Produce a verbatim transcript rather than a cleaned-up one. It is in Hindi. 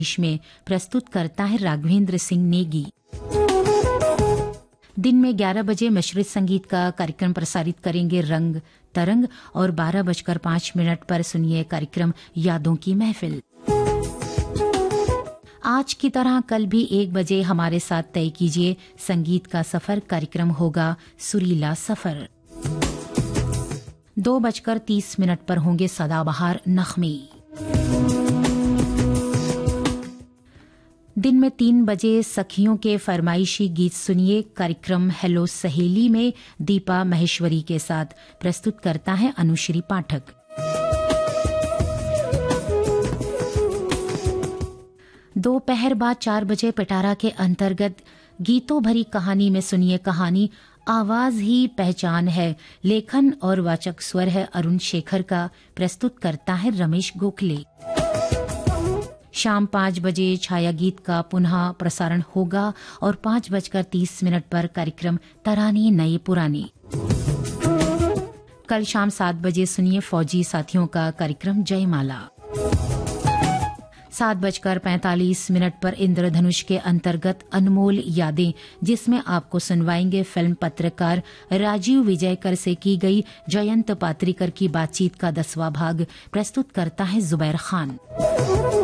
में प्रस्तुत करता है राघवेंद्र सिंह नेगी। दिन में ग्यारह बजे मिश्रित संगीत का कार्यक्रम प्रसारित करेंगे रंग तरंग और बारह बजकर पांच मिनट पर सुनिए कार्यक्रम यादों की महफिल। आज की तरह कल भी एक बजे हमारे साथ तय कीजिए संगीत का सफर। कार्यक्रम होगा सुरीला सफर। दो बजकर तीस मिनट पर होंगे सदाबहार नगमे। दिन में तीन बजे सखियों के फरमाइशी गीत सुनिए। कार्यक्रम हेलो सहेली में दीपा महेश्वरी के साथ प्रस्तुत करता है अनुश्री पाठक। दोपहर बाद चार बजे पिटारा के अंतर्गत गीतों भरी कहानी में सुनिए कहानी आवाज ही पहचान है। लेखन और वाचक स्वर है अरुण शेखर का। प्रस्तुत करता है रमेश गोखले। शाम पाँच बजे छाया गीत का पुनः प्रसारण होगा और पाँच बजकर तीस मिनट पर कार्यक्रम तराने नए पुराने। कल शाम सात बजे सुनिए फौजी साथियों का कार्यक्रम जयमाला। सात बजकर पैंतालीस मिनट पर इंद्रधनुष के अंतर्गत अनमोल यादें, जिसमें आपको सुनवाएंगे फिल्म पत्रकार राजीव विजयकर से की गई जयंत पात्रिकर की बातचीत का दसवां भाग। प्रस्तुत करता है जुबैर खान।